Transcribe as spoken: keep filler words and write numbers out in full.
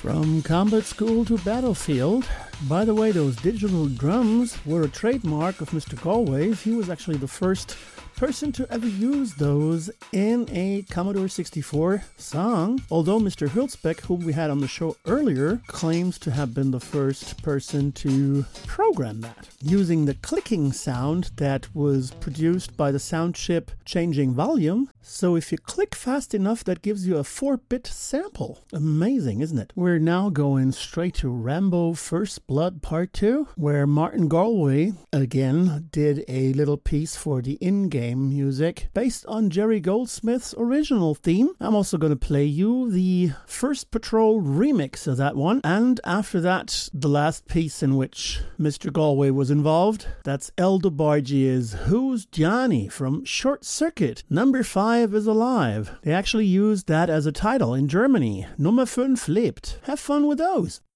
From combat school to battlefield. By the way, those digital drums were a trademark of Mister Galway's. He was actually the first person to ever use those in a Commodore sixty-four song, although Mister Hulsbeck, whom we had on the show earlier, claims to have been the first person to program that, using the clicking sound that was produced by the sound chip changing volume. So if you click fast enough, that gives you a four-bit sample. Amazing, isn't it? We're now going straight to Rambo First Blood Part two, where Martin Galway, again, did a little piece for the in-game music based on Jerry Goldsmith's original theme. I'm also going to play you the First Patrol remix of that one, and after that, the last piece in which Mister Galway was involved. That's El DeBarge's Who's Johnny from Short Circuit. Number five is alive. They actually used that as a title in Germany. Nummer five lebt. Have fun with those.